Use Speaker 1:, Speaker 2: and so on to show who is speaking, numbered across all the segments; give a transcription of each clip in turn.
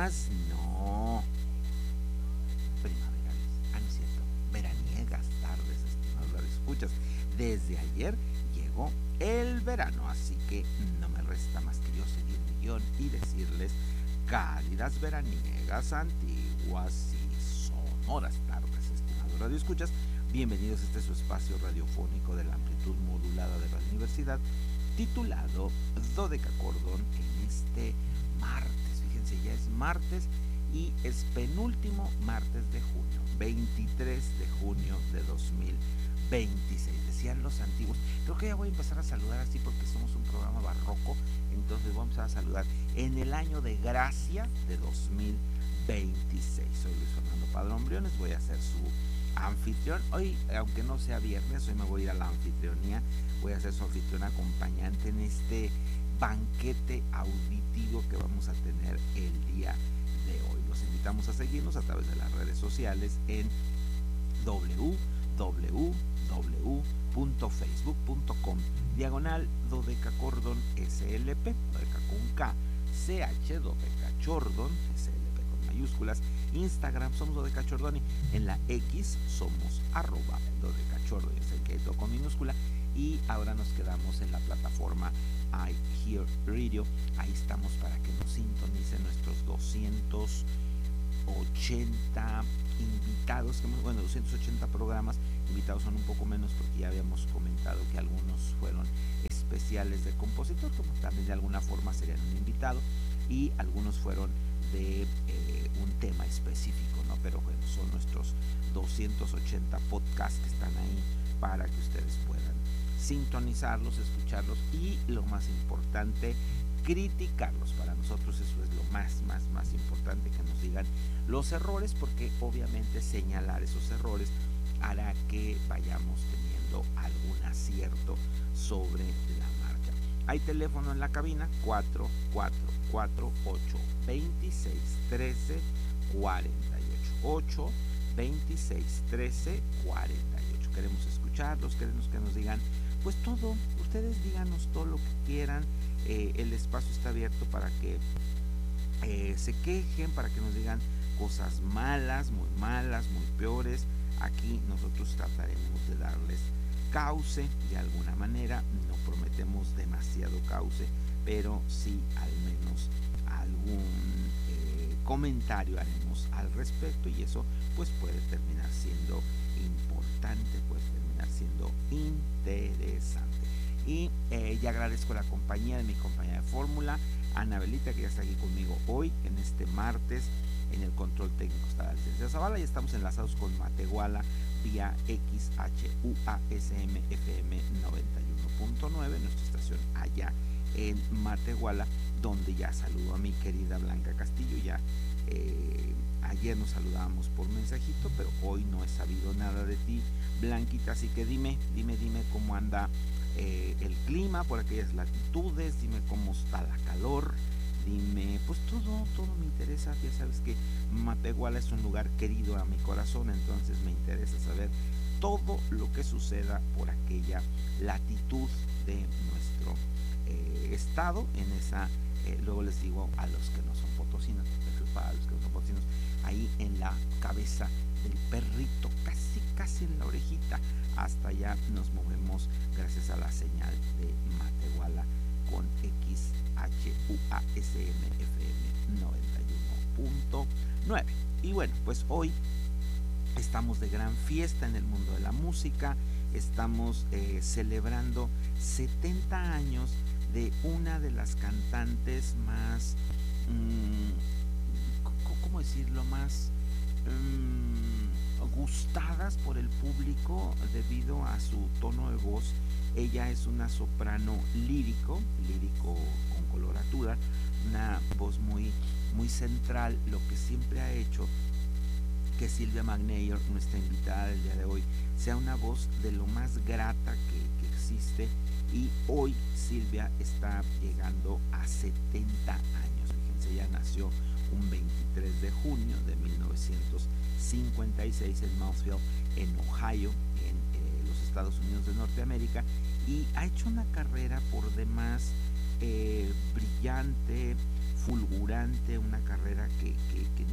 Speaker 1: primaverales. No, primaverales. No es cierto. Veraniegas tardes, estimados escuchas. Desde ayer llegó el verano, así que no me resta más que yo seguir mi guión y decirles cálidas veraniegas, antiguas y sonoras tardes, estimados radioescuchas. Bienvenidos a este su espacio radiofónico de la amplitud modulada de la universidad, titulado Dodecacordón, en este martes. Fíjense, ya es martes y es penúltimo martes de junio, 23 de junio de 2026. Decían los antiguos. Creo que ya voy a empezar a saludar así porque somos un programa barroco. Entonces vamos a saludar en el año de gracia de 2026. Soy Luis Fernando Padrón Briones, voy a ser su anfitrión. Hoy, aunque no sea viernes, hoy me voy a ir a la anfitrionía. Voy a ser su anfitrión acompañante en este banquete auditivo que vamos a tener el día de hoy. Los invitamos a seguirnos a través de las redes sociales en www.facebook.com/dodecacordon slp, dodeca con K, ch, dodecachordon slp con mayúsculas. Instagram somos dodecachordoni, en la X somos @dodecachordon, es el que con minúscula. Y ahora nos quedamos en la plataforma iHeartRadio. Ahí estamos para que nos sintonicen nuestros 280 invitados, 280 programas. Invitados son un poco menos porque ya habíamos comentado que algunos fueron especiales de compositor, como también de alguna forma serían un invitado, y algunos fueron de un tema específico, ¿no? Pero bueno, son nuestros 280 podcasts que están ahí para que ustedes puedan sintonizarlos, escucharlos y, lo más importante, criticarlos. Para nosotros eso es lo más importante, que nos digan los errores, porque obviamente señalar esos errores hará que vayamos teniendo algún acierto sobre la marcha. Hay teléfono en la cabina, 444-826-1348. Queremos escucharlos, queremos que nos digan pues todo. Ustedes díganos todo lo que quieran. El espacio está abierto para que se quejen, para que nos digan cosas malas, muy peores. Aquí nosotros trataremos de darles cauce de alguna manera. No prometemos demasiado cauce, pero sí al menos algún comentario haremos al respecto, y eso pues puede terminar siendo importante, puede terminar siendo interesante. Y ya agradezco la compañía de mi compañera de fórmula, Ana Belita, que ya está aquí conmigo hoy en este martes. En el control técnico está la licenciada Zavala, y estamos enlazados con Matehuala vía XHUASM FM 91.9, nuestra estación allá en Matehuala, donde ya saludo a mi querida Blanca Castillo. Ya ayer nos saludábamos por mensajito, pero hoy no he sabido nada de ti, Blanquita, así que dime cómo anda el clima por aquellas latitudes, dime cómo está la calor, dime pues todo me interesa. Ya sabes que Matehuala es un lugar querido a mi corazón, entonces me interesa saber todo lo que suceda por aquella latitud de nuestro estado, en esa luego les digo a los que no son potosinos, para los que no son potosinos, ahí en la cabeza del perrito, casi en la orejita, hasta allá nos movemos gracias a la señal de Matehuala con XHUASM FM 91.9. Y bueno, pues hoy estamos de gran fiesta en el mundo de la música. Estamos celebrando 70 años de una de las cantantes más, ¿cómo decirlo?, más gustadas por el público debido a su tono de voz. Ella es una soprano lírico con coloratura, una voz muy central, lo que siempre ha hecho que Silvia Magnayer, nuestra invitada del día de hoy, sea una voz de lo más grata que existe. Y hoy Silvia está llegando a 70 años. Fíjense, ella nació un 23 de junio de 1956 en Moundsville, en Ohio, en los Estados Unidos de Norteamérica, y ha hecho una carrera por demás brillante, fulgurante, una carrera que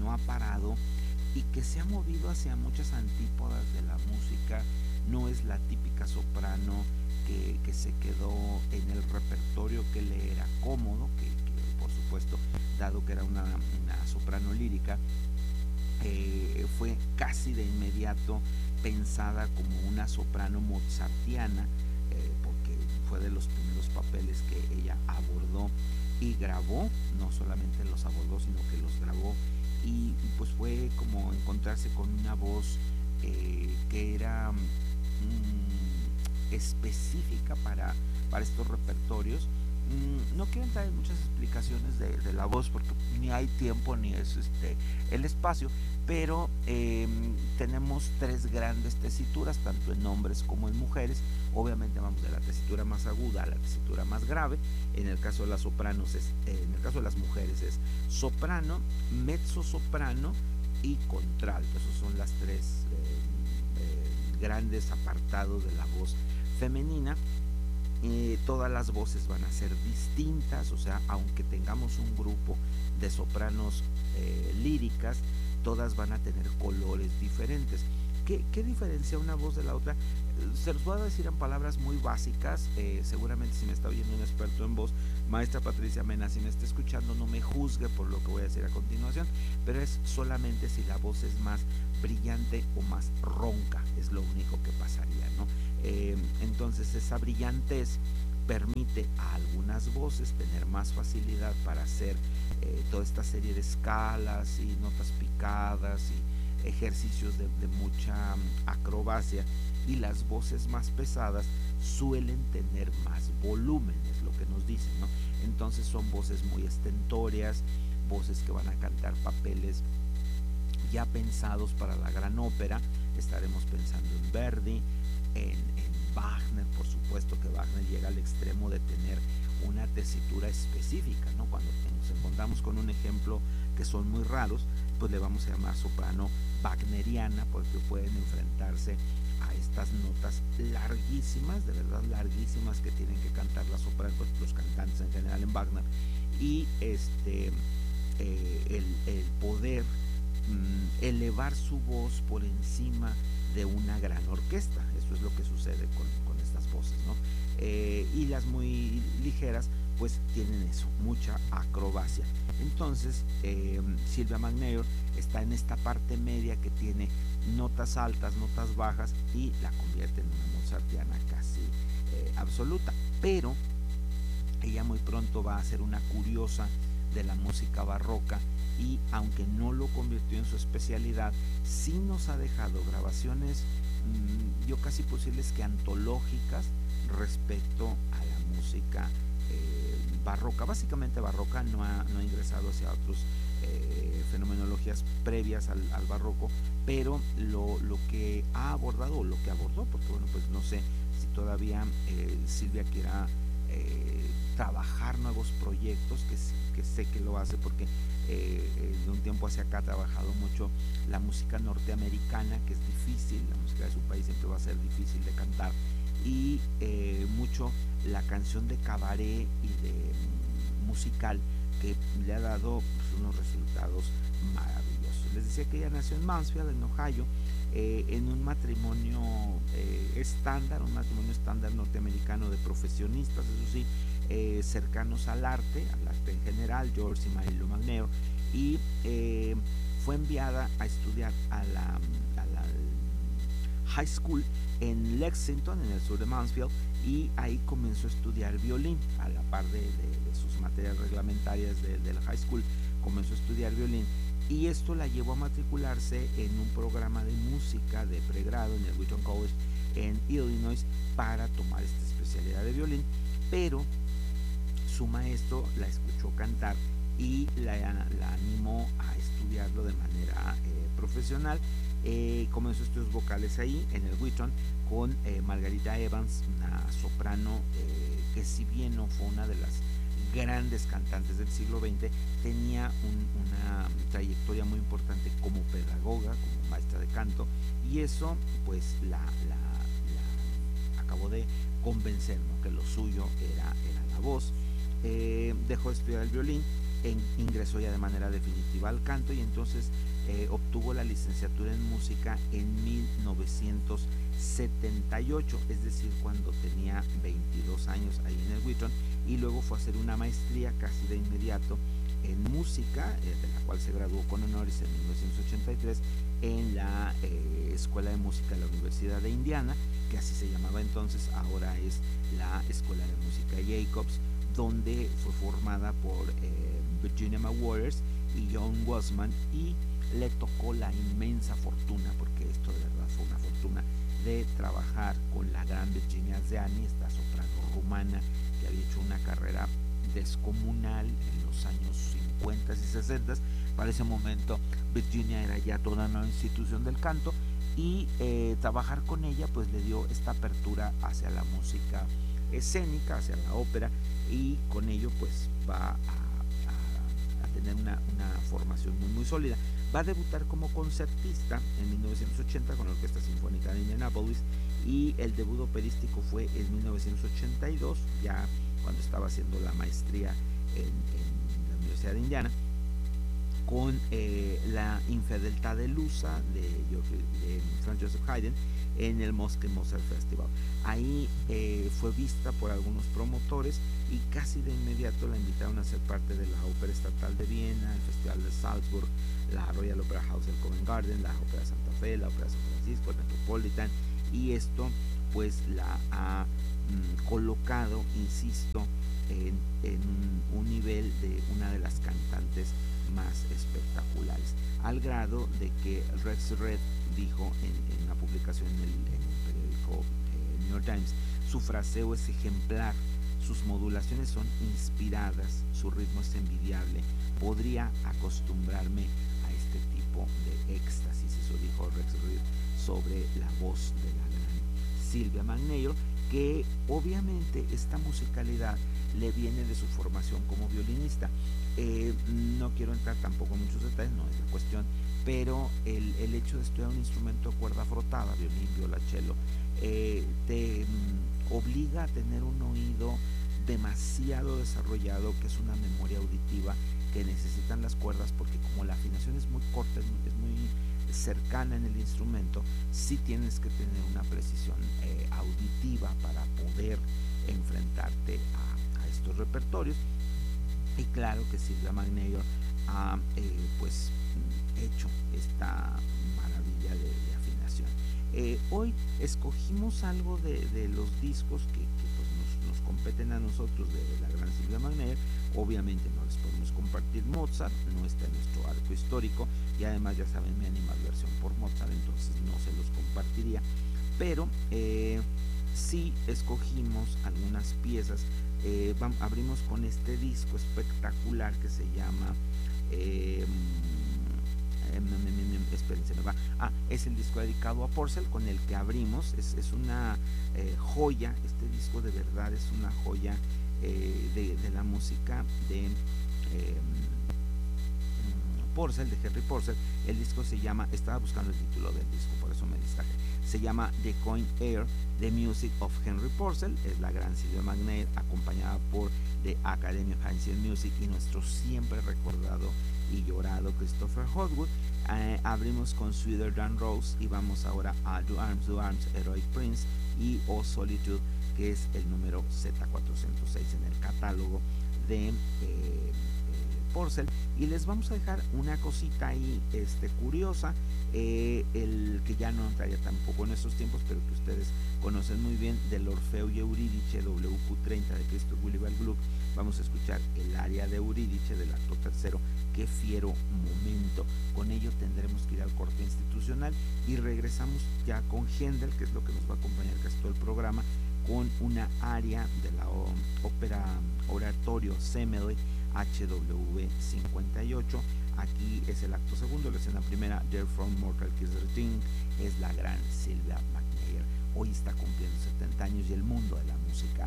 Speaker 1: no ha parado y que se ha movido hacia muchas antípodas de la música. No es la típica soprano que se quedó en el repertorio que le era cómodo, que por supuesto, dado que era una soprano lírica, fue casi de inmediato pensada como una soprano mozartiana, porque fue de los primeros papeles que ella abordó y grabó. No solamente los abordó, sino que los grabó, y pues fue como encontrarse con una voz que era específica para estos repertorios. No quiero entrar en muchas explicaciones de la voz porque ni hay tiempo ni es el espacio, pero tenemos tres grandes tesituras, tanto en hombres como en mujeres. Obviamente vamos de la tesitura más aguda a la tesitura más grave. En el caso de las sopranos en el caso de las mujeres es soprano, mezzosoprano y contralto. Esos son las tres grandes apartados de la voz femenina. Todas las voces van a ser distintas, o sea, aunque tengamos un grupo de sopranos líricas, todas van a tener colores diferentes. ¿Qué diferencia una voz de la otra? Se los voy a decir en palabras muy básicas. Seguramente si me está oyendo un experto en voz, maestra Patricia Mena, si me está escuchando, no me juzgue por lo que voy a decir a continuación, pero es solamente si la voz es más brillante o más ronca, es lo único que pasaría, ¿no? Entonces esa brillantez permite a algunas voces tener más facilidad para hacer toda esta serie de escalas y notas picadas y ejercicios de mucha acrobacia, y las voces más pesadas suelen tener más volumen, es lo que nos dicen, ¿no? Entonces son voces muy estentóreas, voces que van a cantar papeles ya pensados para la gran ópera. Estaremos pensando en Verdi, en Wagner. Por supuesto que Wagner llega al extremo de tener una tesitura específica, ¿no? Cuando nos encontramos con un ejemplo que son muy raros, pues le vamos a llamar soprano wagneriana, porque pueden enfrentarse a estas notas larguísimas, de verdad larguísimas, que tienen que cantar las sopranos, pues, los cantantes en general en Wagner, y el poder elevar su voz por encima de una gran orquesta. Eso es lo que sucede con estas voces, ¿no? Y las muy ligeras pues tienen eso, mucha acrobacia. Entonces Silvia Magnaire está en esta parte media que tiene notas altas, notas bajas, y la convierte en una mozartiana casi absoluta. Pero ella muy pronto va a ser una curiosa de la música barroca, y aunque no lo convirtió en su especialidad, sí nos ha dejado grabaciones, yo casi posibles que antológicas respecto a la música barroca. Básicamente barroca, no ha ingresado hacia otros fenomenologías previas al barroco, pero lo que ha abordado, o lo que abordó, porque bueno, pues no sé si todavía Silvia quiera trabajar nuevos proyectos, que sé que lo hace porque de un tiempo hacia acá ha trabajado mucho la música norteamericana, que es difícil. La música de su país siempre va a ser difícil de cantar, y mucho la canción de cabaret y de musical, que le ha dado pues, unos resultados maravillosos. Les decía que ella nació en Mansfield, en Ohio, en un matrimonio estándar, norteamericano de profesionistas, eso sí, cercanos al arte en general, George y Mary Lou Magnaire, y fue enviada a estudiar a la high school en Lexington, en el sur de Mansfield, y ahí comenzó a estudiar violín a la par de sus materias reglamentarias de la high school. Comenzó a estudiar violín, y esto la llevó a matricularse en un programa de música de pregrado en el Wheaton College en Illinois para tomar esta especialidad de violín. Pero su maestro la escuchó cantar y la animó a estudiarlo de manera profesional. Comenzó estudios vocales ahí en el Wheaton con Margarita Evans, una soprano que, si bien no fue una de las grandes cantantes del siglo XX, tenía una trayectoria muy importante como pedagoga, como maestra de canto, y eso pues la acabó de convencer, ¿no?, que lo suyo era la voz. Dejó de estudiar el violín ingresó ya de manera definitiva al canto y entonces obtuvo la licenciatura en música en 1978, es decir, cuando tenía 22 años ahí en el Wheaton, y luego fue a hacer una maestría casi de inmediato en música, de la cual se graduó con honores en 1983 en la Escuela de Música de la Universidad de Indiana, que así se llamaba entonces, ahora es la Escuela de Música Jacobs, donde fue formada por Virginia McWaters y John Wasman, y le tocó la inmensa fortuna, porque esto de verdad fue una fortuna, de trabajar con la gran Virginia Zeani, esta soprano rumana que había hecho una carrera descomunal en los años 50 y 60. Para ese momento Virginia era ya toda una institución del canto, y trabajar con ella pues le dio esta apertura hacia la música escénica, hacia la ópera, y con ello pues va a tener una formación muy sólida. Va a debutar como concertista en 1980 con la Orquesta Sinfónica de Indianápolis, y el debut operístico fue en 1982, ya cuando estaba haciendo la maestría en la Universidad de Indiana, con la Infedeltà delusa de Franz Joseph Haydn en el Moscow Mozart Festival. Ahí fue vista por algunos promotores y casi de inmediato la invitaron a ser parte de la Ópera Estatal de Viena, el Festival de Salzburg, la Royal Opera House del Covent Garden, la Ópera Santa Fe, la Ópera San Francisco, el Metropolitan, y esto pues la ha colocado, insisto, en un nivel de una de las cantantes más espectaculares, al grado de que Rex Red dijo en una publicación en el periódico New York Times: su fraseo es ejemplar, sus modulaciones son inspiradas, su ritmo es envidiable, podría acostumbrarme a este tipo de éxtasis. Eso dijo Rex Reed sobre la voz de la gran Sylvia McNeil, que obviamente esta musicalidad le viene de su formación como violinista. No quiero entrar tampoco en muchos detalles, no es la cuestión, pero el hecho de estudiar un instrumento de cuerda frotada, violín, viola, cello, te obliga a tener un oído demasiado desarrollado, que es una memoria auditiva que necesitan las cuerdas, porque como la afinación es muy corta, es muy cercana en el instrumento, sí tienes que tener una precisión auditiva para poder enfrentarte a estos repertorios. Y claro que Sylvia McNeil ha pues hecho esta maravilla de afinación. Hoy escogimos algo de los discos que pues nos competen a nosotros de la gran Sylvia McNeil. Obviamente no les podemos compartir Mozart, no está en nuestro arco histórico, y además ya saben mi animadversión por Mozart, entonces no se los compartiría, pero sí escogimos algunas piezas. Abrimos con este disco espectacular que se llama espérense, me va. Es el disco dedicado a Purcell con el que abrimos. Es una joya. Este disco de verdad es una joya de la música de Purcell, de Henry Purcell. El disco se llama, estaba buscando el título del disco, por eso me distraje. Se llama The Coin Air, The Music of Henry Purcell. Es la gran Sylvia McNeil, acompañada por The Academy of Ancient Music y nuestro siempre recordado y llorado Christopher Hogwood. Abrimos con Sweeter Than Rose y vamos ahora a Do Arms, Heroic Prince y O Solitude, que es el número Z406 en el catálogo de Purcell. Y les vamos a dejar una cosita ahí curiosa, el que ya no entraría tampoco en estos tiempos, pero que ustedes conocen muy bien, del Orfeo y Eurídice WQ30 de Christoph Willibald Gluck. Vamos a escuchar el aria de Eurídice del acto tercero, Qué fiero momento. Con ello tendremos que ir al corte institucional y regresamos ya con Händel, que es lo que nos va a acompañar casi todo el programa, con una aria de la ópera oratorio Semele HW58. Aquí es el acto segundo, la escena primera, There from Mortal Kiss the Ring, es la gran Sylvia McNeil. Hoy está cumpliendo 70 años y el mundo de la música